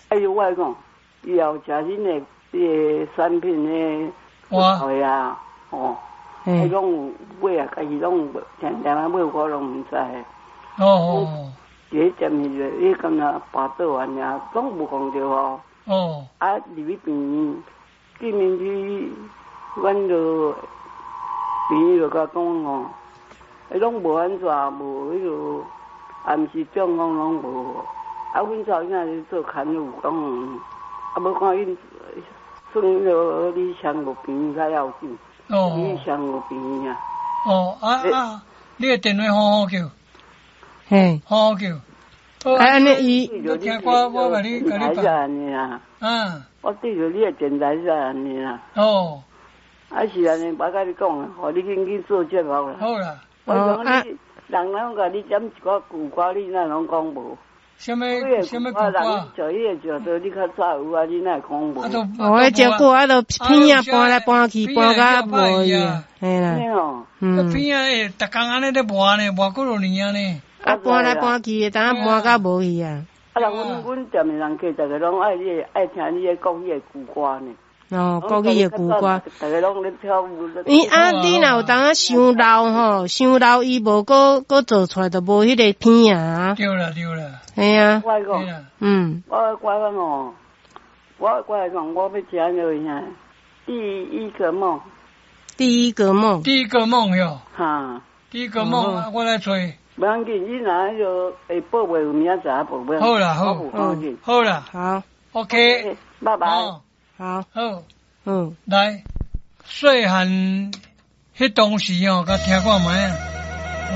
哎呦，我讲，以后食恁的个产品的哇呀，哦，迄种买啊，家己拢常常啊买，我拢唔知。 哦。 第一站是你敢若跋倒完呀，拢无讲着哦。 哦。 啊，入去病见面去，阮就病就甲讲哦，拢无安怎，无迄个，也毋是中风拢无。啊，阮早囝是做看护，讲，啊，无看因算了，你上有病较要紧，你上有病呀。 哦，你的电话好好叫， 嘿， 好好叫。 安尼伊， 你听我甲你安尼啦。我对着你的电台是安尼啦。 哦。 啊是安尼，我甲你讲啊，互你去做节目啦。 好啦。 我讲你，人拢甲你点一寡古歌，你哪拢讲无？ 什么古歌？ 人做迄个做你较早有啊，你哪讲无？ 迄只歌啊，都片啊搬来搬去，搬甲无去啊，嘿啦。 片啊，逐工安尼咧磨呢，磨几多年啊呢？ 啊，搬来搬去，当搬甲无去啊。 啊，阮店的人客，逐个拢爱听你咧讲迄个古歌呢。 哦，国语的古歌。 逐个拢咧跳舞。 你若有当想老吼，想老伊无个做出来，就无迄个片啊。 对啦。 系啊。 我讲，我讲哦，我讲，我要听那个第一个梦。 第一个梦哟。 哈。 第一个梦，我来吹。 不要紧，你若迄个会报袂有明仔载报袂。 好啦，好啦， 好 ，OK， 拜拜。 好， 来，细汉迄当时哦，甲听看卖啊。